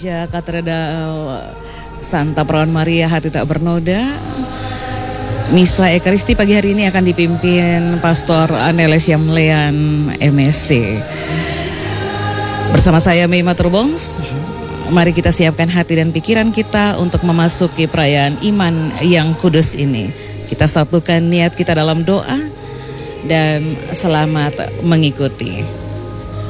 Katedral Santa Perawan Maria Hati Tak Bernoda. Misa Ekaristi pagi hari ini akan dipimpin Pastor Aneles Yamlean MSC. Bersama saya Meima Turbongs. Mari kita siapkan hati dan pikiran kita untuk memasuki perayaan iman yang kudus ini. Kita satukan niat kita dalam doa dan selamat mengikuti.